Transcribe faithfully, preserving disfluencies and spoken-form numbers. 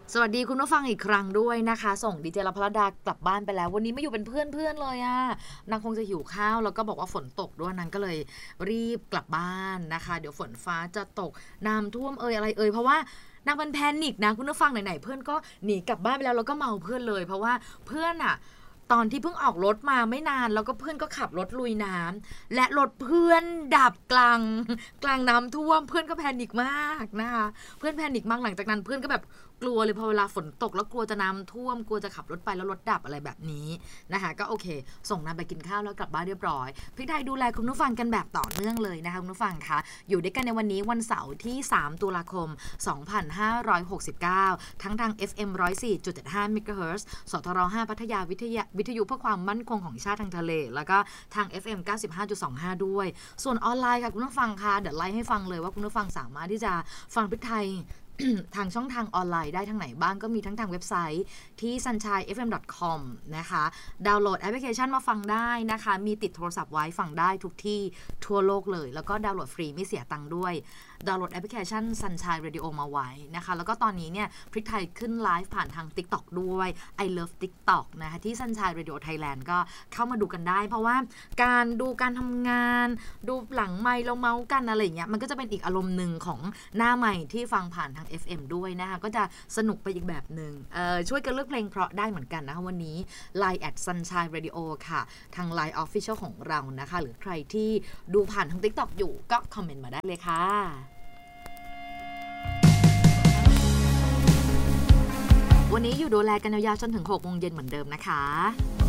สวัสดีคุณผู้ฟังอีกครั้งด้วยนะคะส่งดีเจลพรดากลับบ้านไปแล้ววันนี้ไม่อยู่เป็นเพื่อนเพื่อนเลยอะนางคงจะหิวข้าวแล้วก็บอกว่าฝนตกด้วยนางก็เลยรีบกลับบ้านนะคะเดี๋ยวฝนฟ้าจะตกน้ำท่วมเอ่ยอะไรเอ่ยเพราะว่านางเป็นแพนิคนะคุณผู้ฟังไหนๆเพื่อนก็หนีกลับบ้านไปแล้วแล้วก็เมาเพื่อนเลยเพราะว่าเพื่อนอะตอนที่เพิ่งออกรถมาไม่นานแล้วก็เพื่อนก็ขับรถลุยน้ำและรถเพื่อนดับกลางกลางน้ำท่วมเพื่อนก็แพนิคมากนะคะเพื่อนแพนิคมากหลังจากนั้นเพื่อนก็แบบกลัวเลยพอเวลาฝนตกแล้วกลัวจะน้ำท่วมกลัวจะขับรถไปแล้วรถดับอะไรแบบนี้นะคะก็โอเคส่งนางไปกินข้าวแล้วกลับบ้านเรียบร้อยพริกไทยดูแลคุณผู้ฟังกันแบบต่อเนื่องเลยนะคะคุณผู้ฟังคะอยู่ด้วยกันในวันนี้วันเสาร์ที่สามตุลาคมสองพันห้าร้อยหกสิบเก้าทั้งทาง เอฟ เอ็ม หนึ่งร้อยสี่จุดเจ็ดห้า เมกะเฮิรตซ์ สทรห้าพัทยาวิทยาวิทยุเพื่อความมั่นคงของชาติทางทะเลแล้วก็ทาง เอฟ เอ็ม เก้าสิบห้าจุดสองห้า ด้วยส่วนออนไลน์ค่ะคุณผู้ฟังคะเดี๋ยวไล่ให้ฟังเลยว่าคุณผู้ฟังสามารถที่จะฟังพริกไทยทางช่องทางออนไลน์ได้ทางไหนบ้างก็มีทั้งทางเว็บไซต์ที่ ซันชัยเอฟเอ็ม ดอท คอม นะคะดาวน์โหลดแอปพลิเคชันมาฟังได้นะคะมีติดโทรศัพท์ไว้ฟังได้ทุกที่ทั่วโลกเลยแล้วก็ดาวน์โหลดฟรีไม่เสียตังค์ด้วยดาวน์โหลดแอปพลิเคชัน Sunshine Radio มาไว้นะคะแล้วก็ตอนนี้เนี่ยพริกไทยขึ้นไลฟ์ผ่านทาง TikTok ด้วย I Love TikTok นะคะที่ Sunshine Radio Thailand ก็เข้ามาดูกันได้เพราะว่าการดูการทำงานดูหลังไมค์เราเมาส์กันอะไรอย่างเงี้ยมันก็จะเป็นอีกอารมณ์หนึ่งของหน้าไมค์ที่ฟังผ่านทาง เอฟ เอ็ม ด้วยนะคะก็จะสนุกไปอีกแบบหนึ่งเอ่อช่วยกันเลือกเพลงเพราะได้เหมือนกันนะคะวันนี้ ไลน์ แอท Sunshine Radio ค่ะทาง ไลน์ Official ของเรานะคะหรือใครที่ดูผ่านทาง TikTok อยู่ก็คอมเมนต์มาได้เลยค่ะวันนี้อยู่ดูแลกันยาวๆจนถึงหกโมงเย็นเหมือนเดิมนะคะ